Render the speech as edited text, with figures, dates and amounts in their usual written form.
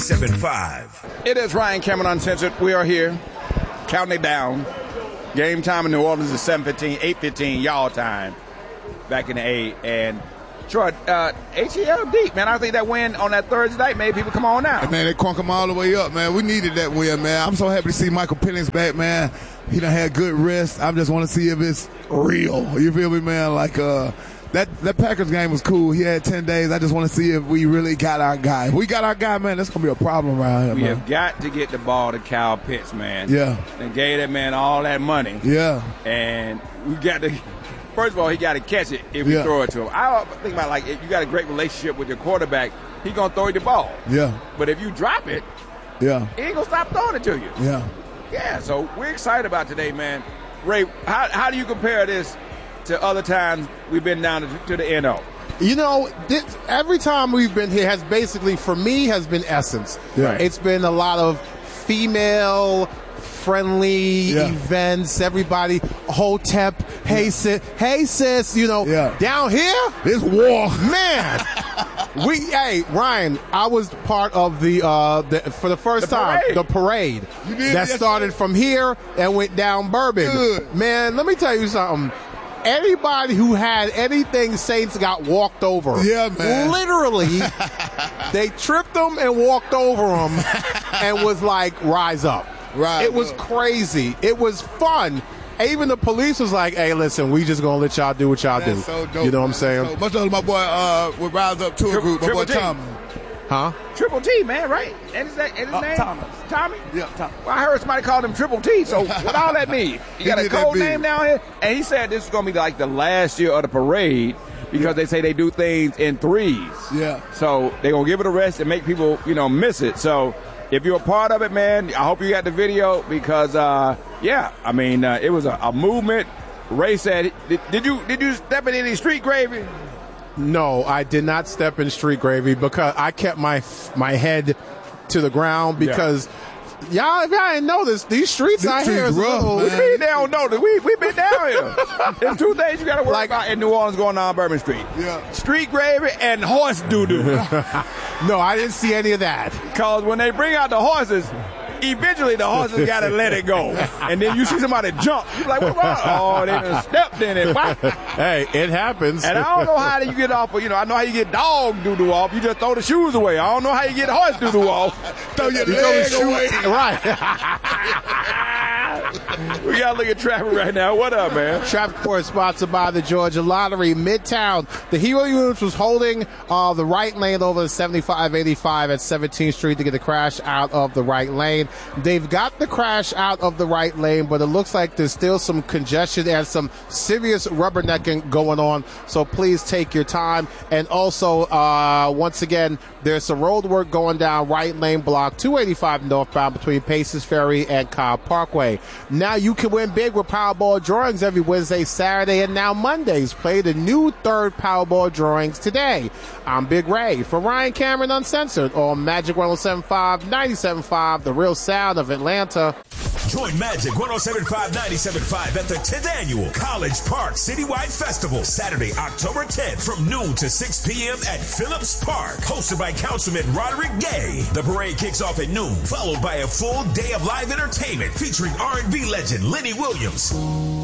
97.5. It is Ryan Cameron Uncensored. We are here, counting it down. Game time in New Orleans is 7:15, 8:15, y'all time, back in the 8. And Troy, ATL deep, man. I think that win on that Thursday night made people come on now. Man, they crunk them all the way up, man. We needed that win, man. I'm so happy to see Michael Penix back, man. He done had good rest. I just want to see if it's real. You feel me, man? Like, that Packers game was cool. He had 10 days. I just want to see if we really got our guy. If we got our guy, man, that's going to be a problem around here, We man. have got to get the ball to Kyle Pitts, man. Yeah. And gave that man all that money. Yeah. And we got to, first of all, he got to catch it if we throw it to him. I think about, like, if you got a great relationship with your quarterback, he going to throw you the ball. Yeah. But if you drop it, he ain't going to stop throwing it to you. Yeah. Yeah, so we're excited about today, man. Ray, how do you compare this to other times we've been down to the NO? You know, every time we've been here has basically, for me, has been essence. Yeah. It's been a lot of female-friendly events. Everybody, Hotep, hey sis, you know. Yeah. Down here, It's war. man. Hey, Ryan, I was part of the for the first time, parade. the parade You did? that Yes, started sir. from here and went down Bourbon. Good. Man, let me tell you something. Anybody who had anything Saints got walked over. Yeah, man. Literally, they tripped them and walked over them and was like, rise up. Right. It was crazy. It was fun. Even the police was like, hey, listen, we just going to let y'all do what y'all do. That's so dope, you know what I'm man. saying? So much of my boy would rise up to a group. My boy Triple T. Tom. Huh? Triple T, man, right? And his name? Thomas. Tommy? Yeah, Tom. Well, I heard somebody call him Triple T, so what all that mean? You got a did that code big. name down here? And he said this is going to be like the last year of the parade because they say they do things in threes. Yeah. So they're going to give it a rest and make people, miss it. So if you're a part of it, man, I hope you got the video because, it was a movement. Ray said, did you step in any street gravy? No, I did not step in street gravy because I kept my head to the ground because y'all, if y'all didn't know this, these streets out here is rough, little. man. What do you mean they don't know this? We been down here. There's two things you got to worry about in New Orleans going on Bourbon Street. Yeah. Street gravy and horse doo-doo. No, I didn't see any of that. Because when they bring out the horses, eventually the horses got to let it go. And then you see somebody jump. You're like, what wrong? Oh, they done stepped in it. What? Hey, it happens. And I don't know how you get off, I know how you get dog doo-doo off. You just throw the shoes away. I don't know how you get horse doo-doo off. Throw your You throw leg the shoe- away. Right. We got to look at traffic right now. What up, man? Traffic report sponsored by the Georgia Lottery. Midtown, the Hero Units was holding the right lane over the 7585 at 17th Street to get the crash out of the right lane. They've got the crash out of the right lane, but it looks like there's still some congestion and some serious rubbernecking going on. So please take your time. And also, once again, there's some road work going down right lane block 285 northbound between Paces Ferry and Cobb Parkway. Now you can win big with Powerball drawings every Wednesday, Saturday, and now Mondays. Play the new third Powerball drawings today. I'm Big Ray for Ryan Cameron Uncensored on Magic 107.5, 97.5, The Real Sound of Atlanta. Join Magic 107.5, 97.5 at the 10th Annual College Park Citywide Festival, Saturday, October 10th from noon to 6 p.m. at Phillips Park. Hosted by Councilman Roderick Gay. The parade kicks off at noon, followed by a full day of live entertainment featuring R&B legend Lenny Williams.